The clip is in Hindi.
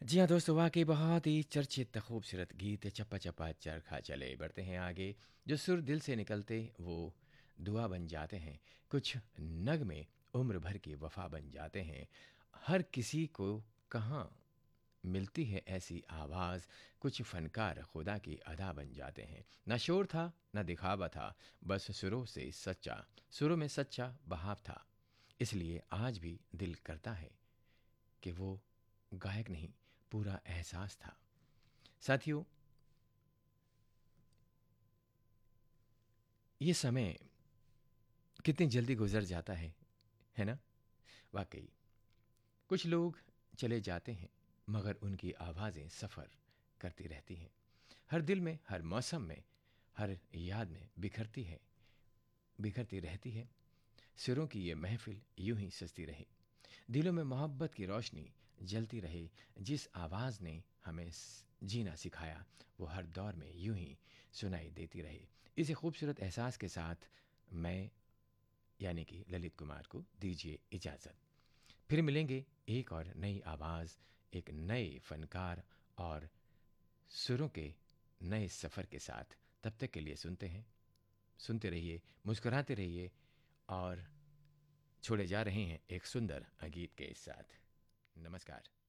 जी हाँ दोस्तों, वाकई बहुत ही चर्चित खूबसूरत गीत चप्पा चप्पा चरखा चले बढ़ते हैं आगे। जो सुर दिल से निकलते वो दुआ बन जाते हैं। कुछ नगमे उम्र भर की वफा बन जाते हैं। हर किसी को कहाँ मिलती है ऐसी आवाज़। कुछ फनकार खुदा की अदा बन जाते हैं। न शोर था न दिखावा था, बस सुरों में सच्चा बहाव था। इसलिए आज भी दिल करता है कि वो गायक नहीं, पूरा एहसास था। साथियों, ये समय कितनी जल्दी गुजर जाता है ना? वाकई कुछ लोग चले जाते हैं, मगर उनकी आवाज़ें सफ़र करती रहती हैं। हर दिल में, हर मौसम में, हर याद में बिखरती रहती है। सिरों की ये महफिल यूं ही सजती रहे, दिलों में मोहब्बत की रोशनी जलती रहे। जिस आवाज़ ने हमें जीना सिखाया, वो हर दौर में यूं ही सुनाई देती रहे। इसी खूबसूरत एहसास के साथ मैं, यानी कि ललित कुमार, को दीजिए इजाज़त। फिर मिलेंगे एक और नई आवाज़, एक नए फनकार और सुरों के नए सफ़र के साथ। तब तक के लिए सुनते रहिए, मुस्कुराते रहिए और छोड़े जा रहे हैं एक सुंदर गीत के साथ। नमस्कार।